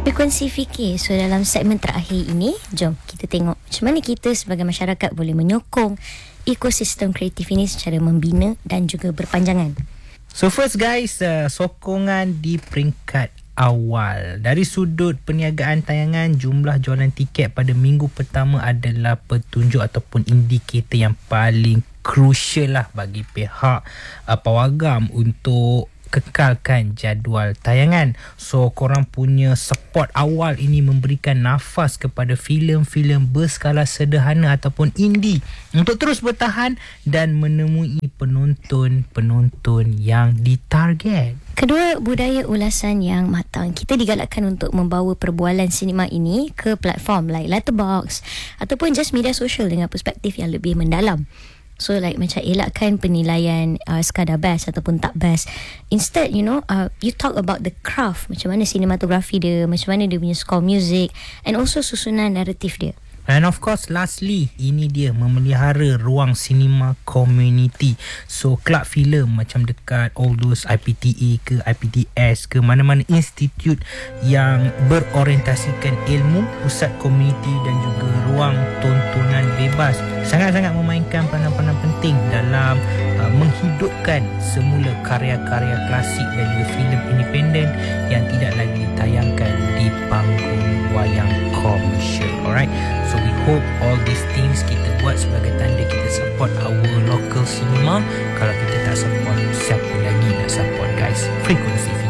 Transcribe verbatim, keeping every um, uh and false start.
Frekuensi fikir. So dalam segmen terakhir ini, jom kita tengok macam mana kita sebagai masyarakat boleh menyokong ekosistem kreatif ini secara membina dan juga berpanjangan. So first guys, uh, sokongan di peringkat awal. Dari sudut perniagaan tayangan, jumlah jualan tiket pada minggu pertama adalah petunjuk ataupun indikator yang paling crucial lah bagi pihak uh, pawagam untuk kekalkan jadual tayangan. So korang punya support awal ini memberikan nafas kepada filem-filem berskala sederhana ataupun indie untuk terus bertahan dan menemui penonton-penonton yang ditarget. Kedua, budaya ulasan yang matang. Kita digalakkan untuk membawa perbualan sinema ini ke platform like Letterboxd ataupun just media sosial dengan perspektif yang lebih mendalam. So like macam elakkan penilaian uh, sekadar best ataupun tak best. Instead, you know, uh, you talk about the craft, macam mana sinematografi dia, macam mana dia punya score music, and also susunan naratif dia. And of course, lastly, ini dia memelihara ruang sinema community. So, kelab filem macam dekat all those I P T A ke I P T S ke mana-mana institut yang berorientasikan ilmu, pusat komuniti dan juga ruang tontonan bebas sangat-sangat memainkan peranan-peranan penting dalam uh, menghidupkan semula karya-karya klasik dan juga filem independen yang tidak lagi ditayangkan di panggung wayang komersial. Alright, so we hope all these things kita buat sebagai tanda kita support our local cinema. Kalau kita tak support, siapa lagi nak support guys? Frekuensi